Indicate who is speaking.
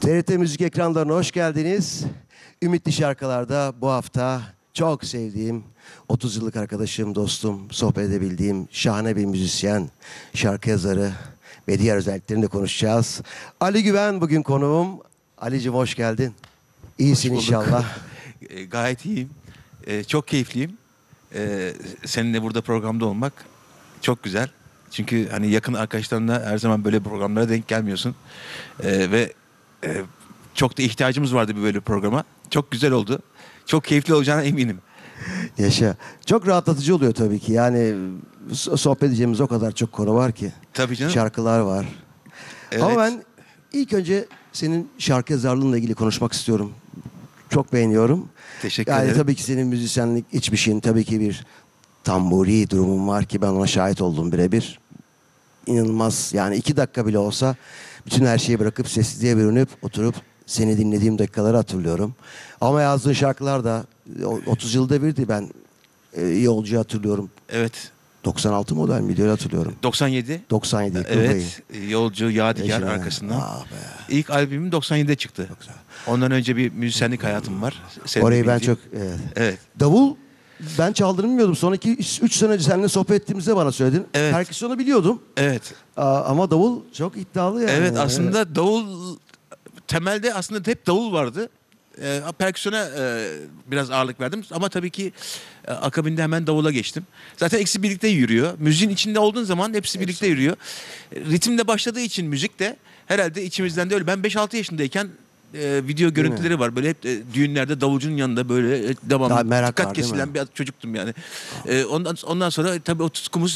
Speaker 1: TRT Müzik ekranlarına hoş geldiniz. Ümitli Şarkılar'da bu hafta çok sevdiğim, 30 yıllık arkadaşım, dostum, sohbet edebildiğim şahane bir müzisyen, şarkı yazarı ve diğer özelliklerini de konuşacağız. Ali Güven bugün konuğum. Ali'cim hoş geldin. İyisin inşallah.
Speaker 2: Gayet iyiyim. Çok keyifliyim. Seninle burada programda olmak çok güzel. Çünkü hani yakın arkadaşlarınla her zaman böyle programlara denk gelmiyorsun. Ve çok da ihtiyacımız vardı böyle programa. Çok güzel oldu. Çok keyifli olacağına eminim.
Speaker 1: Yaşa. Çok rahatlatıcı oluyor tabii ki. Yani sohbet edeceğimiz o kadar çok konu var ki.
Speaker 2: Tabii canım.
Speaker 1: Şarkılar var.
Speaker 2: Evet.
Speaker 1: Ama ben ilk önce senin şarkı yazarlığınla ilgili konuşmak istiyorum. Çok beğeniyorum.
Speaker 2: Teşekkür
Speaker 1: Yani
Speaker 2: ederim.
Speaker 1: tabii ki senin müzisyenlik içmişin, tabii ki bir tamburi durumun var ki ben ona şahit oldum birebir. İnanılmaz, yani 2 dakika bile olsa bütün her şeyi bırakıp sessizliğe bürünüp oturup seni dinlediğim dakikaları hatırlıyorum. Ama yazdığın şarkılar da 30 yılda birdi. Ben Yolcu'yu hatırlıyorum.
Speaker 2: Evet.
Speaker 1: 96 model miydi, öyle hatırlıyorum.
Speaker 2: 97.
Speaker 1: 97
Speaker 2: Evet. Yolcu, Yadigar
Speaker 1: Ecem,
Speaker 2: arkasından.
Speaker 1: ah be.
Speaker 2: İlk albümüm 97'de çıktı. Ondan önce bir müzisyenlik hayatım var. Senin
Speaker 1: Orayı ben
Speaker 2: bildiğin.
Speaker 1: çok... Evet.
Speaker 2: Evet.
Speaker 1: Davul ben çaldığını bilmiyordum. Sonraki 3 sene önce seninle sohbet ettiğimizde bana söyledin.
Speaker 2: Evet.
Speaker 1: Perküsyonu biliyordum.
Speaker 2: Evet.
Speaker 1: Ama davul çok iddialı yani.
Speaker 2: Evet, aslında davul temelde aslında hep davul vardı. Perküsyona biraz ağırlık verdim ama tabii ki akabinde hemen davula geçtim. Zaten ikisi birlikte yürüyor. Müziğin içinde olduğun zaman hepsi birlikte yürüyor. Ritimle başladığı için müzik de herhalde içimizden de öyle. Ben 5-6 yaşındayken video görüntüleri var. Böyle hep düğünlerde davulcunun yanında böyle
Speaker 1: Daha
Speaker 2: devamlı
Speaker 1: merak
Speaker 2: dikkat
Speaker 1: var, değil
Speaker 2: kesilen
Speaker 1: mi?
Speaker 2: bir çocuktum yani. Ondan sonra tabii o tutkumuz